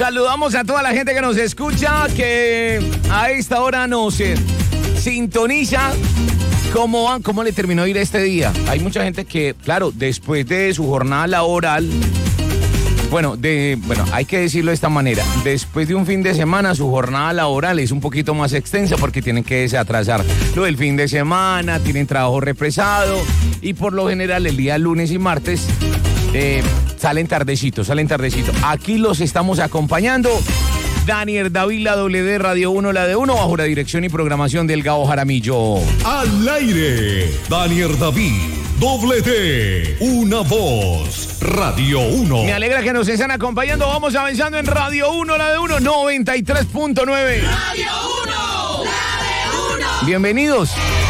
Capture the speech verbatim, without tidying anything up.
Saludamos a toda la gente que nos escucha, que a esta hora nos eh, sintoniza. ¿Cómo van? ¿Cómo le terminó de ir este día? Hay mucha gente que, claro, después de su jornada laboral, bueno, de, bueno, hay que decirlo de esta manera, después de un fin de semana su jornada laboral es un poquito más extensa porque tienen que desatrasar lo del fin de semana, tienen trabajo represado y por lo general el día lunes y martes eh, salen tardecito, salen tardecito. Aquí los estamos acompañando. Daniel David, la doble D, Radio uno, la de uno, bajo la dirección y programación del Gabo Jaramillo. Al aire, Daniel David, doble D, una voz, Radio uno. Me alegra que nos estén acompañando. Vamos avanzando en Radio uno, la de uno, noventa y tres punto nueve. Radio uno, la de uno. Bienvenidos.